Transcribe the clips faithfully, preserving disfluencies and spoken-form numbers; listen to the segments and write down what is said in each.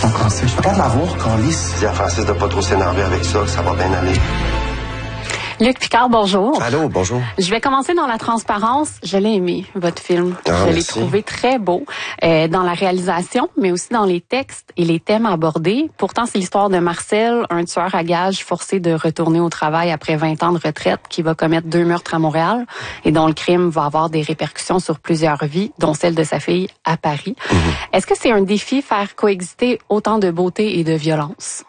C'est encore ça. Je peux pas l'avoir, Carlis. Dis à Francis de pas trop s'énerver avec ça, ça va bien aller. Luc Picard, bonjour. Allô, bonjour. Je vais commencer dans la transparence. Je l'ai aimé, votre film. Ah, je l'ai merci. trouvé très beau euh, dans la réalisation, mais aussi dans les textes et les thèmes abordés. Pourtant, c'est l'histoire de Marcel, un tueur à gages forcé de retourner au travail après vingt ans de retraite, qui va commettre deux meurtres à Montréal et dont le crime va avoir des répercussions sur plusieurs vies, dont celle de sa fille à Paris. Mm-hmm. Est-ce que c'est un défi faire coexister autant de beauté et de violence?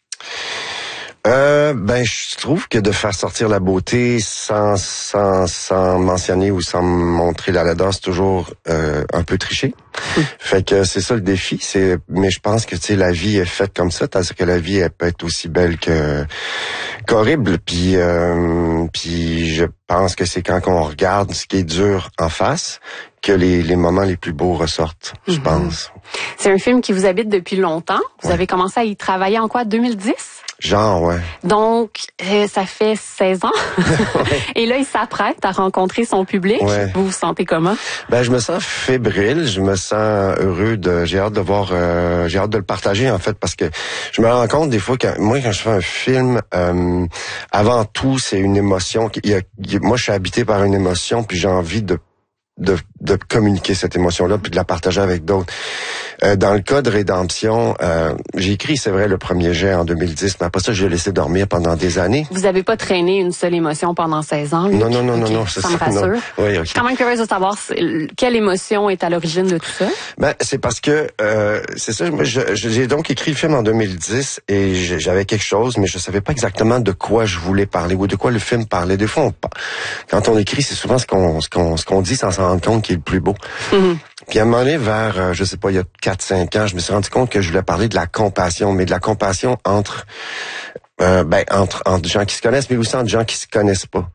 Euh, ben, je trouve que de faire sortir la beauté sans sans sans mentionner ou sans montrer la laideur, c'est toujours euh, un peu triché. Mmh. Fait que c'est ça le défi. C'est, mais je pense que tu sais la vie est faite comme ça, c'est-à-dire que la vie elle peut être aussi belle que qu'horrible. Puis euh, puis je pense que c'est quand on regarde ce qui est dur en face que les les moments les plus beaux ressortent. Mmh. Je pense. C'est un film qui vous habite depuis longtemps. Vous ouais. avez commencé à y travailler en quoi, deux mille dix? Genre, ouais. Donc, euh, ça fait seize ans. Ouais. Et là, il s'apprête à rencontrer son public. Ouais. Vous vous sentez comment? Ben, je me sens fébrile. Je me sens heureux de, j'ai hâte de voir, euh, j'ai hâte de le partager, en fait, parce que je me rends compte des fois que, moi, quand je fais un film, euh, avant tout, c'est une émotion. Il y a, il y a, moi, je suis habité par une émotion, puis j'ai envie de de de communiquer cette émotion-là puis de la partager avec d'autres. Euh, dans le cas de Rédemption, euh, j'ai écrit, c'est vrai, le premier jet en deux mille dix, mais après ça, j'ai laissé dormir pendant des années. Vous avez pas traîné une seule émotion pendant seize ans, Luc? Non, non, non, okay. non, non, c'est ça. Ça me rassure. Non. Oui, okay. Je suis quand même curieuse de savoir quelle émotion est à l'origine de tout ça. Ben, c'est parce que, euh, c'est ça, moi, je, j'ai donc écrit le film en deux mille dix et j'avais quelque chose, mais je savais pas exactement de quoi je voulais parler ou de quoi le film parlait. Des fois, on, quand on écrit, c'est souvent ce qu'on, ce qu'on, ce qu'on dit sans s'en rendre compte qui est le plus beau. Mm-hmm. Puis à un moment donné, vers, euh, je sais pas, il y a quatre cinq ans, je me suis rendu compte que je voulais parler de la compassion, mais de la compassion entre euh, ben entre entre gens qui se connaissent, mais aussi entre gens qui se connaissent pas.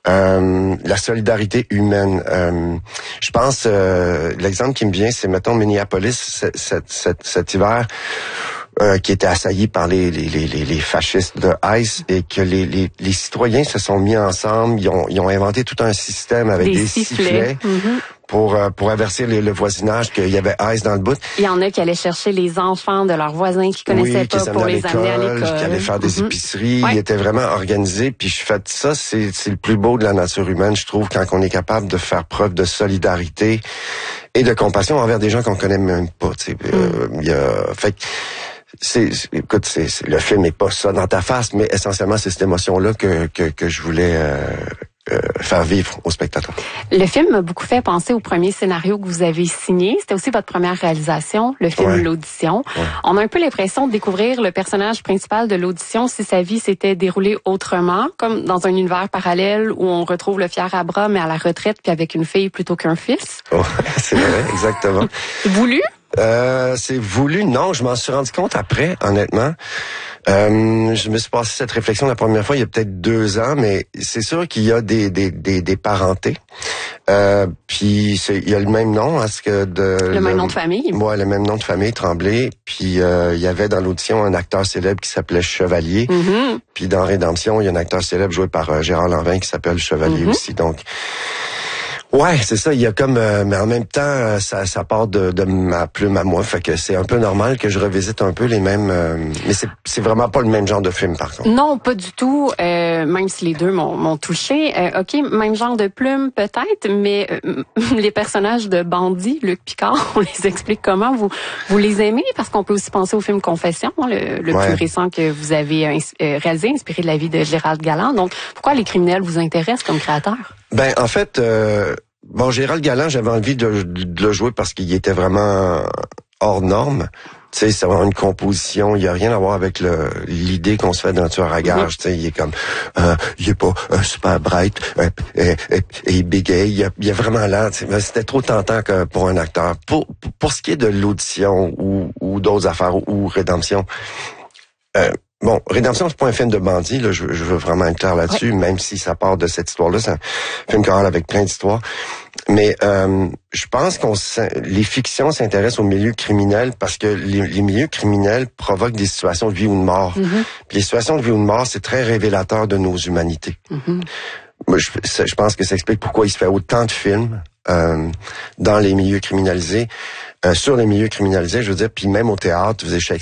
Euh, la solidarité humaine. Euh, je pense, euh, l'exemple qui me vient, c'est mettons Minneapolis cet, cet, cet, cet hiver. Euh, qui était assailli par les, les, les, les fascistes de ICE et que les, les, les citoyens se sont mis ensemble, ils ont, ils ont inventé tout un système avec des, des sifflets, sifflets mm-hmm. pour, euh, pour avertir les, le voisinage qu'il y avait ICE dans le bout. Il y en a qui allaient chercher les enfants de leurs voisins qui connaissaient oui, pas qui pour les amener à l'école. Qui allaient faire des mm-hmm. épiceries, ouais. Ils étaient vraiment organisés. Puis je fais ça, c'est, c'est le plus beau de la nature humaine, je trouve, quand on est capable de faire preuve de solidarité et de compassion envers des gens qu'on connaît même pas. Tu sais, mm. euh, il y a, fait C'est, c'est, écoute, c'est, c'est, le film est pas ça dans ta face, mais essentiellement, c'est cette émotion-là que, que, que je voulais euh, euh, faire vivre aux spectateurs. Le film m'a beaucoup fait penser au premier scénario que vous avez signé. C'était aussi votre première réalisation, le film ouais. L'Audition. Ouais. On a un peu l'impression de découvrir le personnage principal de l'audition si sa vie s'était déroulée autrement, comme dans un univers parallèle où on retrouve le fier à bras, mais à la retraite, puis avec une fille plutôt qu'un fils. Oh, c'est vrai, exactement. Voulu? Euh, c'est voulu, non, je m'en suis rendu compte après, honnêtement. Euh, je me suis passé cette réflexion la première fois il y a peut-être deux ans, mais c'est sûr qu'il y a des des des, des parentés. Euh, puis c'est, il y a le même nom, est-ce que de le, le même nom de famille. Moi, le même nom de famille, Tremblay. Puis euh, il y avait dans l'audition un acteur célèbre qui s'appelait Chevalier. Mm-hmm. Puis dans Rédemption, il y a un acteur célèbre joué par euh, Gérard Lanvin qui s'appelle Chevalier mm-hmm. aussi. Donc ouais, c'est ça. Il y a comme, euh, mais en même temps, ça, ça part de, de ma plume à moi, fait que c'est un peu normal que je revisite un peu les mêmes. Euh, mais c'est, c'est vraiment pas le même genre de film, par contre. Non, pas du tout. Euh, même si les deux m'ont, m'ont touché. Euh, ok, même genre de plume peut-être, mais euh, les personnages de bandits, Luc Picard, on les explique comment vous vous les aimez parce qu'on peut aussi penser au film Confession, le, le ouais. plus récent que vous avez ins- euh, réalisé, inspiré de la vie de Gérald Galland. Donc, pourquoi les criminels vous intéressent comme créateur? Ben, en fait, euh, bon, Gérald Galland, j'avais envie de, de le jouer parce qu'il était vraiment hors norme. Tu sais, c'est vraiment une composition. Il y a rien à voir avec le, l'idée qu'on se fait d'un tueur à gages. Tu sais, il est comme, euh, il est pas euh, super bright euh, et, et, et il bégaye. Il y a, il y a vraiment l'air. C'était trop tentant que pour un acteur. Pour pour ce qui est de l'audition ou, ou d'autres affaires ou, ou Rédemption. Euh, Bon, Rédemption, c'est pas un film de bandit, là, je, je veux vraiment être clair là-dessus, ouais. Même si ça part de cette histoire-là, c'est un film choral avec plein d'histoires. Mais euh, je pense qu'on les fictions s'intéressent au milieu criminel parce que les, les milieux criminels provoquent des situations de vie ou de mort. Mm-hmm. Puis les situations de vie ou de mort, c'est très révélateur de nos humanités. Mm-hmm. Moi, je, je pense que ça explique pourquoi il se fait autant de films euh, dans les milieux criminalisés, euh, sur les milieux criminalisés, je veux dire, puis même au théâtre, vous avez